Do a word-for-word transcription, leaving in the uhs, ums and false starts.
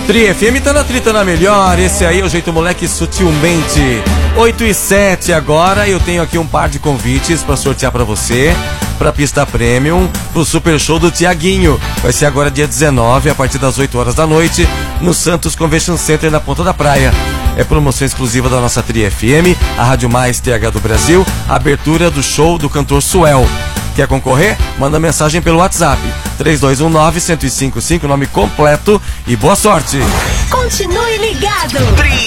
Tri F M tá na trita na melhor. Esse aí é o Jeito Moleque Sutilmente. oito e sete agora. Eu tenho aqui um par de convites pra sortear pra você, pra pista premium, pro super show do Tiaguinho. Vai ser agora dia dezenove, a partir das oito horas da noite, no Santos Convention Center, na Ponta da Praia. É promoção exclusiva da nossa Tri F M, a Rádio Mais T H do Brasil, a abertura do show do cantor Suel. Quer concorrer? Manda mensagem pelo WhatsApp três dois um nove, um zero cinco cinco, nome completo e boa sorte! Continue ligado!